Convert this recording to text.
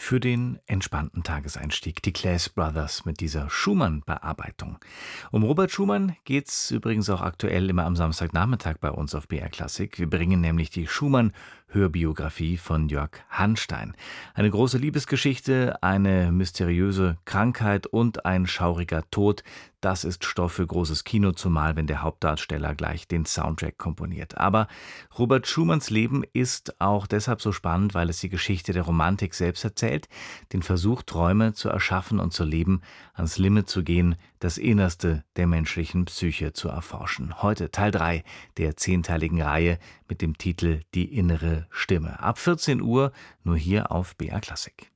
für den entspannten Tageseinstieg. Die Claes Brothers mit dieser Schumann-Bearbeitung. Um Robert Schumann geht's übrigens auch aktuell immer am Samstagnachmittag bei uns auf BR Klassik. Wir bringen nämlich die Schumann-Hörbiografie von Jörg Hanstein. Eine große Liebesgeschichte, eine mysteriöse Krankheit und ein schauriger Tod. Das ist Stoff für großes Kino, zumal wenn der Hauptdarsteller gleich den Soundtrack komponiert. Aber Robert Schumanns Leben ist auch deshalb so spannend, weil es die Geschichte der Romantik selbst erzählt, den Versuch, Träume zu erschaffen und zu leben, ans Limit zu gehen, das Innerste der menschlichen Psyche zu erforschen. Heute Teil 3 der 10-teiligen Reihe mit dem Titel Die innere Stimme. Ab 14 Uhr nur hier auf BR Klassik.